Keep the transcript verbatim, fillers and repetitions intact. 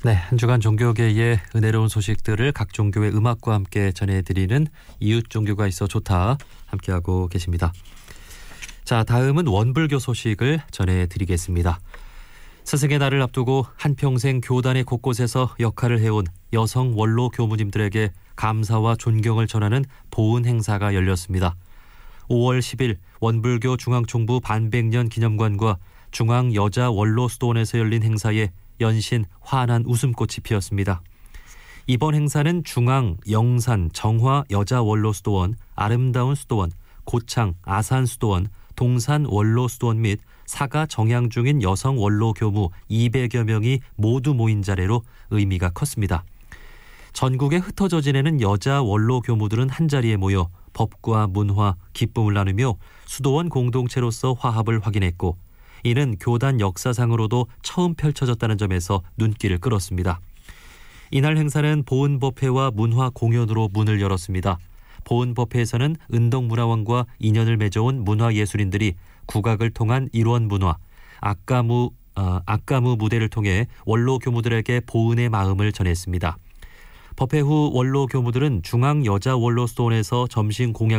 네, 한 주간 종교계의 은혜로운 소식들을 각 종교의 음악과 함께 전해드리는 이웃 종교가 있어 좋다 함께하고 계십니다. 자, 다음은 원불교 소식을 전해드리겠습니다. 스승의 날을 앞두고 한평생 교단의 곳곳에서 역할을 해온 여성 원로 교무님들에게 감사와 존경을 전하는 보은 행사가 열렸습니다. 오월 십일 원불교 중앙총부 반백년 기념관과 중앙여자원로수도원에서 열린 행사에 연신 환한 웃음꽃이 피었습니다. 이번 행사는 중앙, 영산, 정화 여자원로수도원, 아름다운 수도원, 고창, 아산수도원, 동산 원로수도원 및 사가 정양 중인 여성 원로 교무 이백여 명이 모두 모인 자리로 의미가 컸습니다. 전국에 흩어져 지내는 여자 원로 교무들은 한자리에 모여 법과 문화, 기쁨을 나누며 수도원 공동체로서 화합을 확인했고, 이는 교단 역사상으로도 처음 펼쳐졌다는 점에서 눈길을 끌었습니다. 이날 행사는 보은법회와 문화 공연으로 문을 열었습니다. 보은법회에서는 은덕문화원과 인연을 맺어온 문화예술인들이 국악을 통한 일원 문화, 악가무, 어, 악가무 무대를 통해 원로 교무들에게 보은의 마음을 전했습니다. 법회 후 원로 교무들은 중앙여자원로수도원에서 점심 공양을